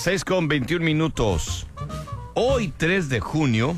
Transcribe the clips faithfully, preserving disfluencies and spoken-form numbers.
seis con veintiún minutos. Hoy, tres de junio,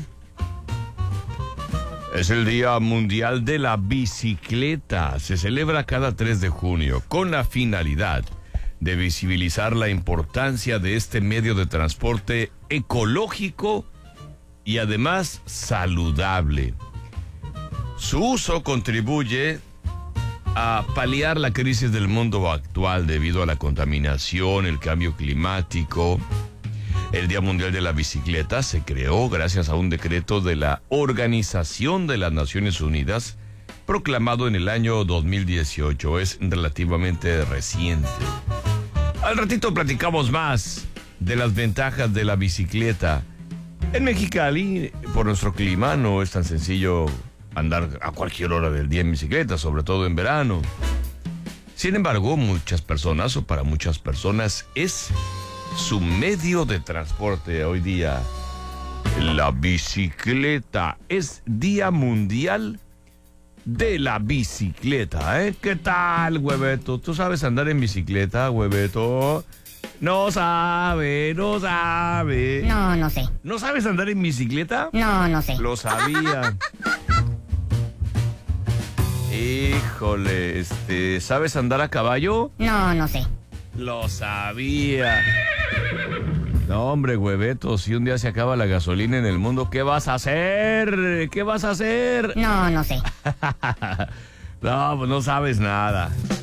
es el Día Mundial de la Bicicleta. Se celebra cada tres de junio con la finalidad de visibilizar la importancia de este medio de transporte ecológico y además saludable. Su uso contribuye a paliar la crisis del mundo actual debido a la contaminación, el cambio climático. El Día Mundial de la Bicicleta se creó gracias a un decreto de la Organización de las Naciones Unidas proclamado en el año dos mil dieciocho. Es relativamente reciente. Al ratito platicamos más de las ventajas de la bicicleta. En Mexicali, por nuestro clima, no es tan sencillo andar a cualquier hora del día en bicicleta, sobre todo en verano. Sin embargo, muchas personas, o para muchas personas, es su medio de transporte hoy día. La bicicleta. Es Día Mundial de la Bicicleta, ¿eh? ¿Qué tal, hueveto? ¿Tú sabes andar en bicicleta, hueveto? No sabe, no sabe. No, no sé. ¿No sabes andar en bicicleta? No, no sé. Lo sabía. Híjole, este, ¿sabes andar a caballo? No, no sé. Lo sabía. No, hombre, hueveto, si un día se acaba la gasolina en el mundo, ¿qué vas a hacer? ¿Qué vas a hacer? No, no sé. No, pues no sabes nada.